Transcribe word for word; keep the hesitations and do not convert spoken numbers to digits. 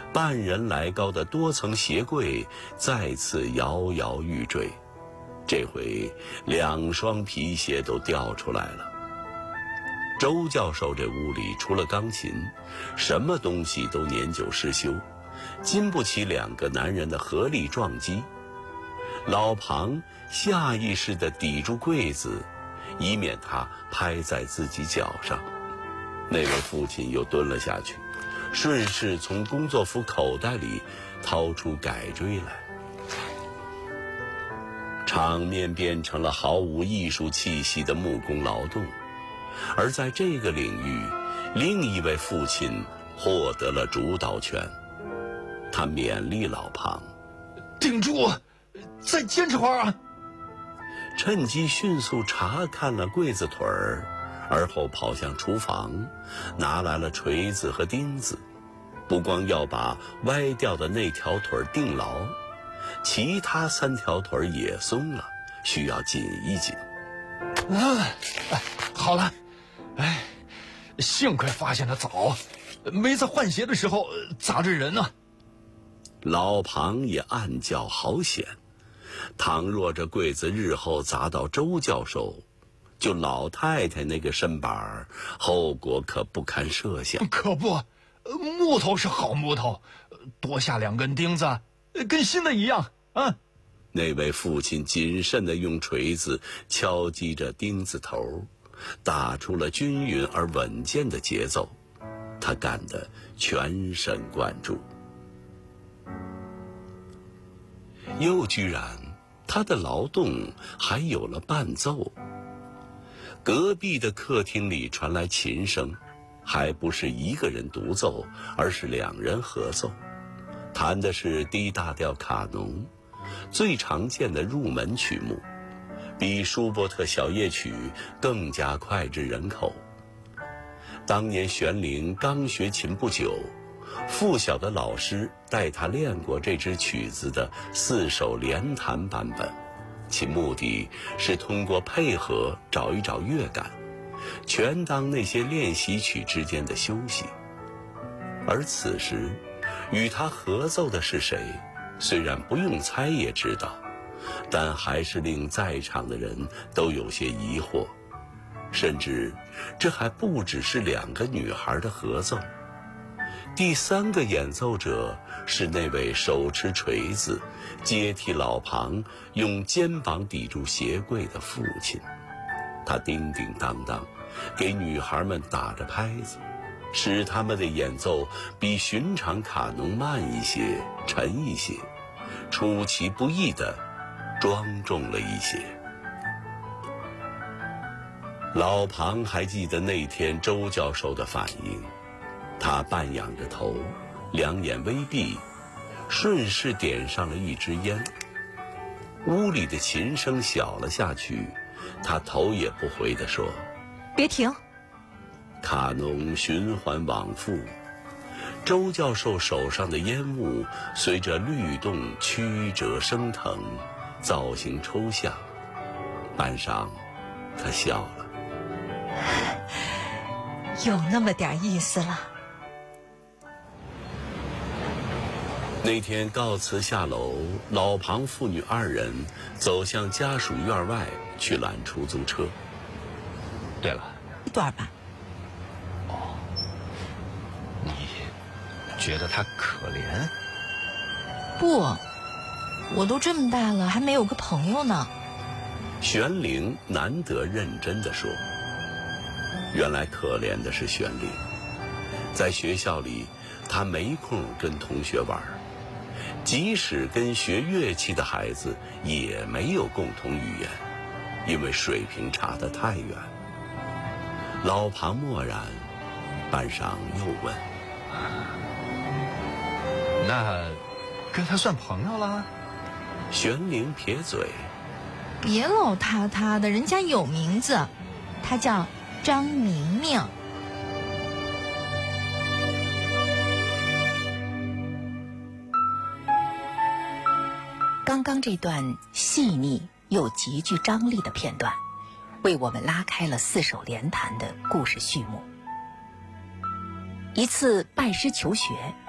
半人来高的多层鞋柜再次摇摇欲坠，这回两双皮鞋都掉出来了。周教授这屋里除了钢琴，什么东西都年久失修，经不起两个男人的合力撞击。老庞下意识地抵住柜子，以免他拍在自己脚上。那位父亲又蹲了下去，顺势从工作服口袋里掏出改锥来。场面变成了毫无艺术气息的木工劳动，而在这个领域，另一位父亲获得了主导权。他勉励老庞：“ 顶住，再坚持会儿啊！” 趁机迅速查看了柜子腿儿，而后跑向厨房，拿来了锤子和钉子。不光要把歪掉的那条腿钉牢，其他三条腿也松了，需要紧一紧。 啊，哎，好了，哎，幸亏发现的早，没在换鞋的时候砸着人啊。 老庞也暗叫好险，倘若这柜子日后砸到周教授，就老太太那个身板儿，后果可不堪设想。 可不，木头是好木头，多下两根钉子，跟新的一样啊。 那位父亲谨慎地用锤子敲击着钉子头，打出了均匀而稳健的节奏，他干得全神贯注。又居然他的劳动还有了伴奏。隔壁的客厅里传来琴声，还不是一个人独奏，而是两人合奏，弹的是 D 大调卡农，最常见的入门曲目，比舒伯特小夜曲更加脍炙人口。当年玄龄刚学琴不久，附小的老师带他练过这支曲子的四手连弹版本，其目的是通过配合找一找乐感，全当那些练习曲之间的休息。而此时与他合奏的是谁，虽然不用猜也知道，但还是令在场的人都有些疑惑，甚至这还不只是两个女孩的合奏。第三个演奏者是那位手持锤子接替老庞用肩膀抵住鞋柜的父亲。他叮叮当当给女孩们打着拍子，使他们的演奏比寻常卡农慢一些，沉一些，出其不意地庄重了一些。老庞还记得那天周教授的反应，他半仰着头，两眼微闭，顺势点上了一支烟。屋里的琴声小了下去，他头也不回地说：“ 别停。” 卡农循环往复，周教授手上的烟雾随着律动曲折升腾，造型抽象。半晌，他笑了：“ 有那么点意思了。” 那天告辞下楼，老庞父女二人走向家属院外去拦出租车。 对了， 一段吧。 哦，你觉得他可怜？ 不，我都这么大了，还没有个朋友呢。 玄龄难得认真地说：“原来可怜的是玄龄，在学校里，他没空跟同学玩。即使跟学乐器的孩子也没有共同语言，因为水平差得太远。”老庞默然，半晌又问：“ 那跟他算朋友了？” 玄龄撇嘴：“ 别老他他的，人家有名字，他叫张明明。” 刚刚这段细腻又极具张力的片段，为我们拉开了四手联弹的故事序幕。一次拜师求学，